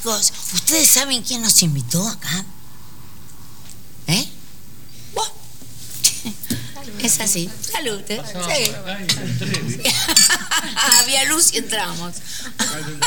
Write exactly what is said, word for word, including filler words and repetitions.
chicos, ¿ustedes saben quién nos invitó acá? ¿Eh? ¿Vos? Es así. Salud, ¿eh? Sí. Había luz y entramos.